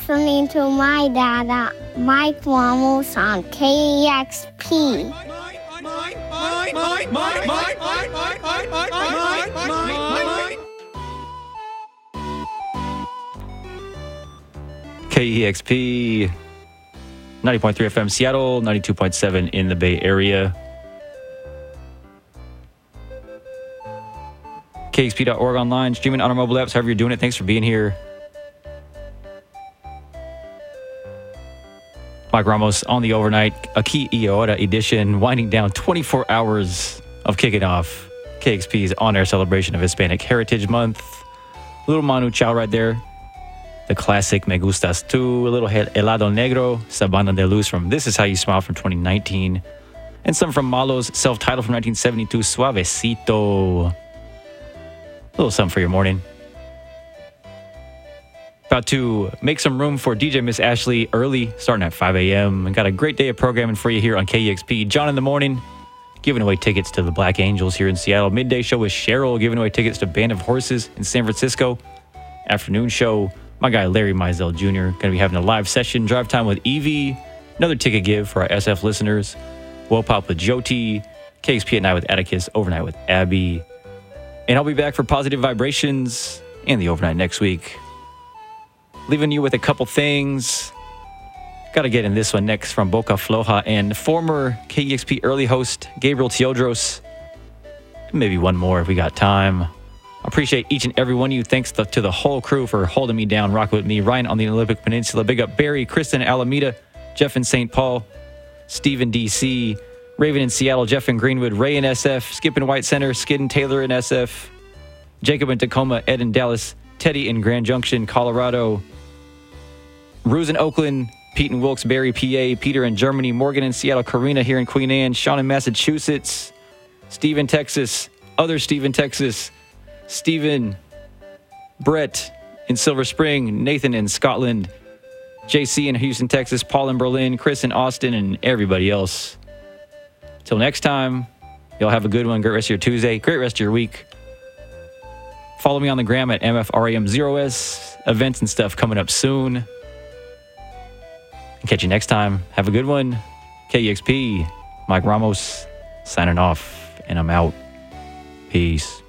listening to my dada, Mike Ramos on KEXP. KEXP 90.3 FM Seattle, 92.7 in the Bay Area. KEXP.org online, streaming on our mobile apps, however you're doing it. Thanks for being here. Mike Ramos on the overnight, Aki Iora edition, winding down 24 hours of kicking off KEXP's on-air celebration of Hispanic Heritage Month. Little Manu Chao right there. The classic Me Gustas Tu, a little Helado Negro, Sabana de Luz from This Is How You Smile from 2019, and some from Malo's self-titled from 1972, Suavecito. A little something for your morning. About to make some room for DJ Miss Ashley early, starting at 5 a.m. And got a great day of programming for you here on KEXP. John in the morning, giving away tickets to the Black Angels here in Seattle. Midday show with Cheryl, giving away tickets to Band of Horses in San Francisco. Afternoon show, my guy Larry Mizell Jr. going to be having a live session, Drive Time with Evie. Another ticket give for our SF listeners. Woe Pop with Joti. KEXP at Night with Atticus. Overnight with Abby. And I'll be back for Positive Vibrations and the overnight next week. Leaving you with a couple things. Got to get in this one next from Boca Floja and former KEXP early host Gabriel Teodros. Maybe one more if we got time. Appreciate each and every one of you. Thanks to the whole crew for holding me down, rocking with me. Ryan on the Olympic Peninsula. Big up Barry, Kristen Alameda, Jeff in St. Paul, Steve in D.C., Raven in Seattle, Jeff in Greenwood, Ray in SF, Skip in White Center, Skid and Taylor in SF, Jacob in Tacoma, Ed in Dallas, Teddy in Grand Junction, Colorado, Ruse in Oakland, Pete in Wilkes-Barre, PA, Peter in Germany, Morgan in Seattle, Karina here in Queen Anne, Sean in Massachusetts, Steve in Texas, other Steve in Texas, Stephen, Brett in Silver Spring, Nathan in Scotland, JC in Houston, Texas, Paul in Berlin, Chris in Austin, and everybody else. Till next time, y'all have a good one. Great rest of your Tuesday. Great rest of your week. Follow me on the gram at MFRAM0S. Events and stuff coming up soon. And catch you next time. Have a good one. KEXP, Mike Ramos, signing off, and I'm out. Peace.